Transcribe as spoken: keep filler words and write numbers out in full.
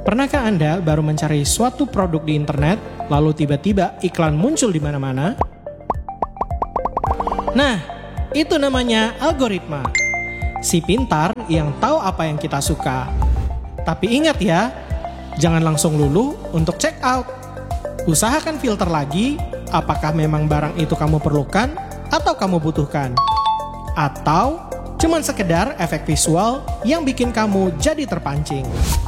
Pernahkah Anda baru mencari suatu produk di internet, lalu tiba-tiba iklan muncul di mana-mana? Nah, itu namanya algoritma. Si pintar yang tahu apa yang kita suka. Tapi ingat ya, jangan langsung luluh untuk check out. Usahakan filter lagi, apakah memang barang itu kamu perlukan atau kamu butuhkan. Atau cuman sekedar efek visual yang bikin kamu jadi terpancing.